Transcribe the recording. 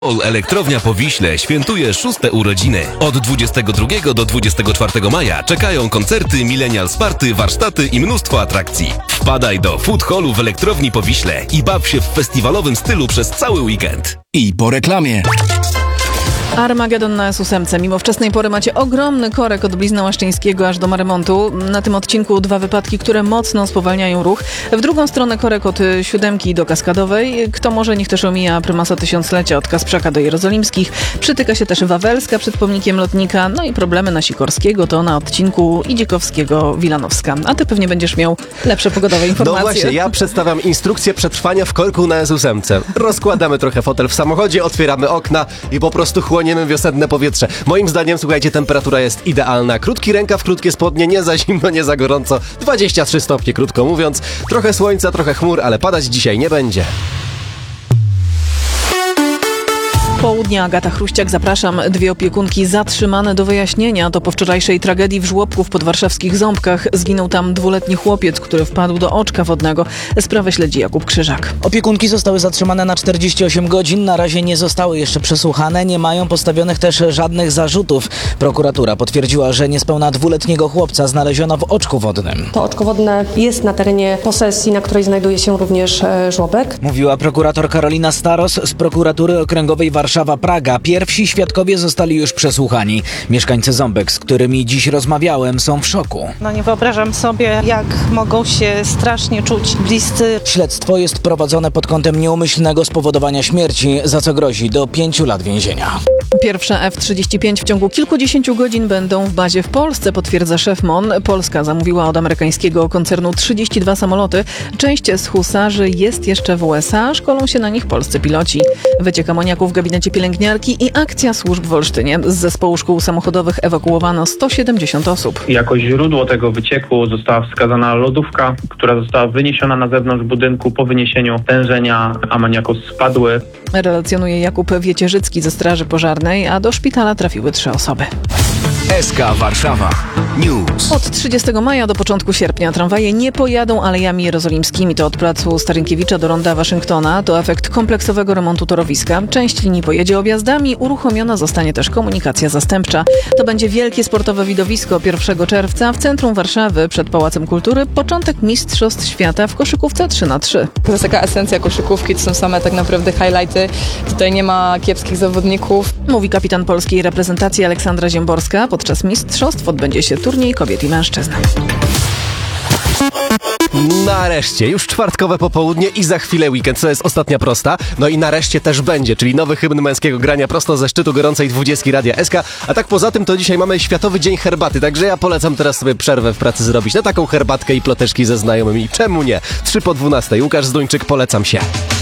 Elektrownia po Wiśle świętuje 6. urodziny. Od 22 do 24 maja czekają koncerty, millennials party, warsztaty i mnóstwo atrakcji. Wpadaj do Food Hallu w Elektrowni po Wiśle i baw się w festiwalowym stylu przez cały weekend. I po reklamie. Armagedon na S8. Mimo wczesnej pory macie ogromny korek od Blizna Łaszczyńskiego aż do Marymontu. Na tym odcinku 2 wypadki, które mocno spowalniają ruch. W drugą stronę korek od 7 do Kaskadowej. Kto może, niech też omija Prymasa Tysiąclecia od Kasprzaka do Jerozolimskich. Przytyka się też Wawelska przed pomnikiem lotnika. No i problemy na Sikorskiego to na odcinku Idzikowskiego-Wilanowska. A ty pewnie będziesz miał lepsze pogodowe informacje. No właśnie, ja przedstawiam instrukcję przetrwania w korku na S8. Rozkładamy trochę fotel w samochodzie, otwieramy okna i po prostu chłoniemy wiosenne powietrze. Moim zdaniem, słuchajcie, temperatura jest idealna. Krótki rękaw, krótkie spodnie, nie za zimno, nie za gorąco. 23 stopnie, krótko mówiąc. Trochę słońca, trochę chmur, ale padać dzisiaj nie będzie. Południa, Agata Chruściak, zapraszam. 2 opiekunki zatrzymane do wyjaśnienia. To po wczorajszej tragedii w żłobku w podwarszawskich Ząbkach. Zginął tam 2-letni chłopiec, który wpadł do oczka wodnego. Sprawę śledzi Jakub Krzyżak. Opiekunki zostały zatrzymane na 48 godzin. Na razie nie zostały jeszcze przesłuchane. Nie mają postawionych też żadnych zarzutów. Prokuratura potwierdziła, że niespełna 2-letniego chłopca znaleziono w oczku wodnym. To oczko wodne jest na terenie posesji, na której znajduje się również żłobek. Mówiła prokurator Karolina Staros z prokuratury okręgowej Warszawa-Praga. Pierwsi świadkowie zostali już przesłuchani. Mieszkańcy Ząbek, z którymi dziś rozmawiałem, są w szoku. Nie wyobrażam sobie, jak mogą się strasznie czuć bliscy. Śledztwo jest prowadzone pod kątem nieumyślnego spowodowania śmierci, za co grozi do 5 lat więzienia. Pierwsze F-35 w ciągu kilkudziesięciu godzin będą w bazie w Polsce, potwierdza szef MON. Polska zamówiła od amerykańskiego koncernu 32 samoloty. Część z husarzy jest jeszcze w USA, szkolą się na nich polscy piloci. Wyciek amoniaku w gabinecie pielęgniarki i akcja służb w Olsztynie. Z zespołu szkół samochodowych ewakuowano 170 osób. Jako źródło tego wycieku została wskazana lodówka, która została wyniesiona na zewnątrz budynku. Po wyniesieniu tężenia amoniaku spadły. Relacjonuje Jakub Wiecierzycki ze Straży Pożarnej, a do szpitala trafiły 3 osoby. SK Warszawa News. Od 30 maja do początku sierpnia tramwaje nie pojadą alejami jerozolimskimi. To od placu Starynkiewicza do ronda Waszyngtona. To efekt kompleksowego remontu torowiska. Część linii pojedzie objazdami, uruchomiona zostanie też komunikacja zastępcza. To będzie wielkie sportowe widowisko 1 czerwca w centrum Warszawy przed Pałacem Kultury. Początek Mistrzostw Świata w koszykówce 3x3. To jest taka esencja koszykówki, to są same tak naprawdę highlighty. Tutaj nie ma kiepskich zawodników. Mówi kapitan polskiej reprezentacji Aleksandra Ziemborska. Podczas mistrzostw odbędzie się turniej kobiet i mężczyzn. Nareszcie, już czwartkowe popołudnie i za chwilę weekend, to jest ostatnia prosta. No i nareszcie też będzie, czyli nowy hymn męskiego grania prosto ze szczytu gorącej 20 Radia SK. A tak poza tym to dzisiaj mamy Światowy Dzień Herbaty, także ja polecam teraz sobie przerwę w pracy zrobić na taką herbatkę i ploteczki ze znajomymi. Czemu nie? 3 po 12. Łukasz Zduńczyk, polecam się.